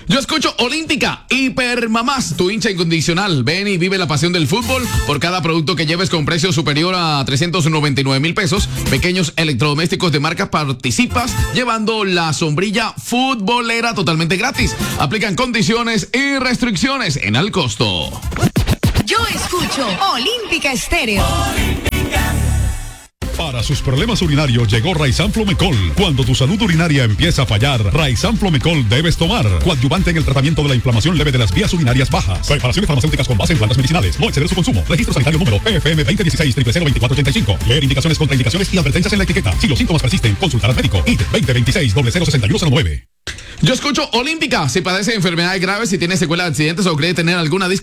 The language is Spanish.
Yo escucho Olímpica, Hipermamás, tu hincha incondicional. Ven y vive la pasión del fútbol. Por cada producto que lleves con precio superior a 399,000 pesos, pequeños electrodomésticos de marca, participas llevando la sombrilla futbolera totalmente gratis. Aplican condiciones y restricciones en el costo. Yo escucho Olímpica Estéreo. Para sus problemas urinarios llegó Raizan Flomecol. Cuando tu salud urinaria empieza a fallar, Raizan Flomecol debes tomar. Coadyuvante en el tratamiento de la inflamación leve de las vías urinarias bajas. Preparaciones farmacéuticas con base en plantas medicinales. No exceder su consumo. Registro sanitario número PFM 2016-002485. Leer indicaciones, contraindicaciones y advertencias en la etiqueta. Si los síntomas persisten, consultar al médico. ID 2026-006109. Yo escucho Olímpica. Si padece enfermedades graves, si tiene secuelas de accidentes o cree tener alguna discapacidad